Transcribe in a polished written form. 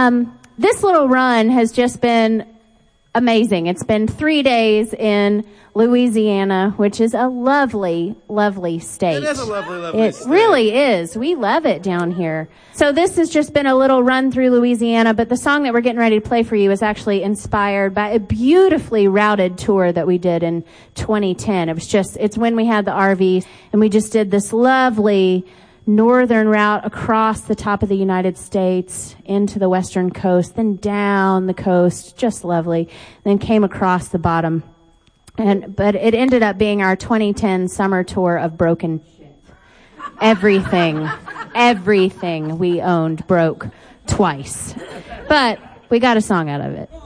This little run has just been amazing. It's been 3 days in Louisiana, which is a lovely, lovely state. It is a lovely state. It really is. We love it down here. So this has just been a little run through Louisiana, but the song that we're getting ready to play for you is actually inspired by a beautifully routed tour that we did in 2010. It's when we had the RV, and we just did this lovely northern route across the top of the United States into the western coast, then down the coast, just lovely, then came across the bottom. But it ended up being our 2010 summer tour of broken shit. Everything we owned broke twice. But we got a song out of it.